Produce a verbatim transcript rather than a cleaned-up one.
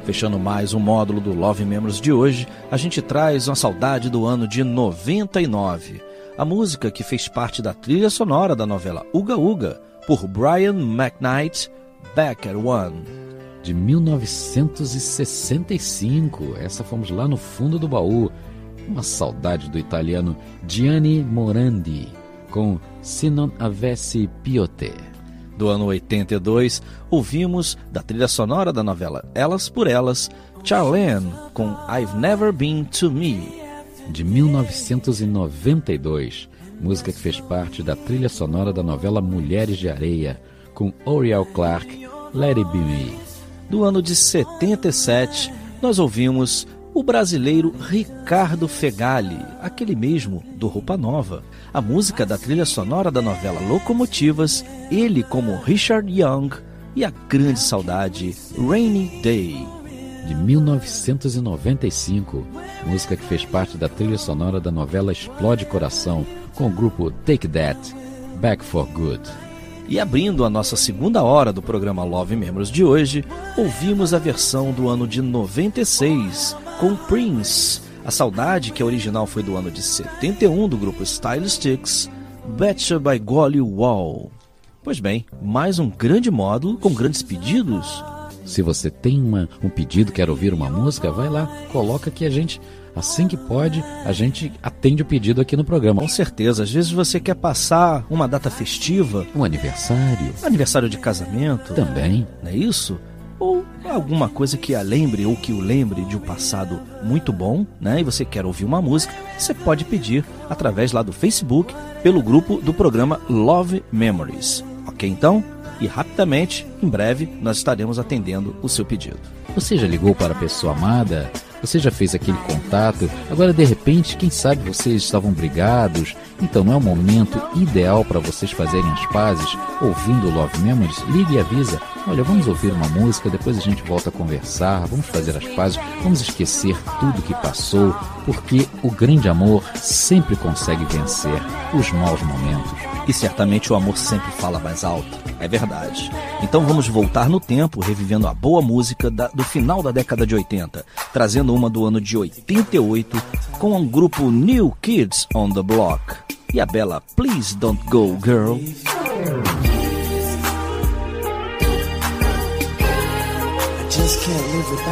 Fechando mais um módulo do Love Memories de hoje, a gente traz uma saudade do ano de noventa e nove. A música que fez parte da trilha sonora da novela Uga Uga, por Brian McKnight, Back at One. De mil novecentos e sessenta e cinco, essa fomos lá no fundo do baú. Uma saudade do italiano Gianni Morandi, com Se non avessi più te. Do ano oitenta e dois, ouvimos da trilha sonora da novela Elas por Elas, Charlene, com I've Never Been to Me. De mil novecentos e noventa e dois, música que fez parte da trilha sonora da novela Mulheres de Areia, com Oriel Clark, Let It Be Me. Do ano de setenta e sete, nós ouvimos o brasileiro Ricardo Fegali, aquele mesmo do Roupa Nova. A música da trilha sonora da novela Locomotivas, ele como Richard Young, e a grande saudade Rainy Day. De mil novecentos e noventa e cinco, música que fez parte da trilha sonora da novela Explode Coração, com o grupo Take That, Back for Good. E abrindo a nossa segunda hora do programa Love Memories de hoje, ouvimos a versão do ano de noventa e seis, com Prince. A saudade, que a original foi do ano de setenta e um, do grupo Stylistics, Betcha by Golly Wall. Pois bem, mais um grande módulo com grandes pedidos. Se você tem uma, um pedido, quer ouvir uma música, vai lá, coloca que a gente, assim que pode, a gente atende o pedido aqui no programa. Com certeza, às vezes você quer passar uma data festiva. Um aniversário. Aniversário de casamento. Também. Não é isso? Ou alguma coisa que a lembre ou que o lembre de um passado muito bom, né? E você quer ouvir uma música, você pode pedir através lá do Facebook, pelo grupo do programa Love Memories. Ok, então? E rapidamente, em breve, nós estaremos atendendo o seu pedido. Você já ligou para a pessoa amada? Você já fez aquele contato? Agora, de repente, quem sabe vocês estavam brigados? Então não é o momento ideal para vocês fazerem as pazes? Ouvindo o Love Memories, ligue e avisa. Olha, vamos ouvir uma música, depois a gente volta a conversar, vamos fazer as pazes, vamos esquecer tudo que passou, porque o grande amor sempre consegue vencer os maus momentos. E certamente o amor sempre fala mais alto, é verdade. Então vamos voltar no tempo, revivendo a boa música da, do final da década de oitenta, trazendo uma do ano de oitenta e oito, com o grupo New Kids on the Block. E a bela Please Don't Go Girl. Just can't live without